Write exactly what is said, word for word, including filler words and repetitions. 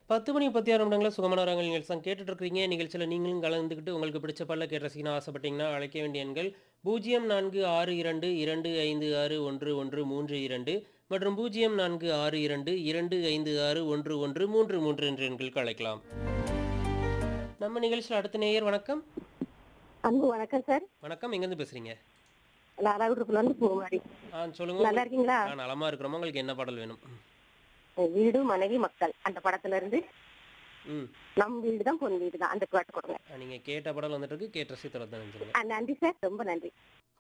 பத்து மணி முப்பத்தி ஆறு நிமிடங்கள சுகமான ராகங்கள் நிகழ்ச்சி தான் கேட்டுட்டு இருக்கிறீங்க. நிகழ்ச்சியில நீங்களும் கலந்துக்கிட்டு உங்களுக்கு பிடிச்ச பாடல கேட்டு ரசிக்கணும்னு ஆசைப்பட்டீங்கன்னா, அழைக்க வேண்டிய எண்கள் பூஜ்ஜியம் நான்கு ஆறு இரண்டு இரண்டு ஐந்து ஆறு ஒன்று ஒன்று மூன்று இரண்டு மற்றும் பூஜ்ஜியம் நான்கு ஆறு இரண்டு இரண்டு ஐந்து ஆறு ஒன்று ஒன்று மூன்று மூன்று என்ற எண்களுக்கு அழைக்கலாம். நம்ம நிகழ்ச்சியில அடுத்த நேயர் வணக்கம். அன்பு வணக்கம் சார். வணக்கம். எங்கேருந்து பேசுறீங்க? லாலாவுட்ருக்குலருந்து பூமாரி. ஆ சொல்லுங்க. நல்லா உங்கள் இருக்கீங்களா? ஆ நலமா இருக்கிறோமா? உங்களுக்கு என்ன பாடல் வேணும்? வீடு, மனைவி, மக்கள் அந்த படத்துல இருந்து ம். நம் வீடு தான் பொன் வீடு தான் அந்த பாட்டு கொடுங்க. நீங்க கேட்ட பாடல் வந்துட்டு இருக்கு. கேட்டு ரசித்து தொடர்ந்து நினைச்சுங்க. ஆ, நன்றி சார். ரொம்ப நன்றி.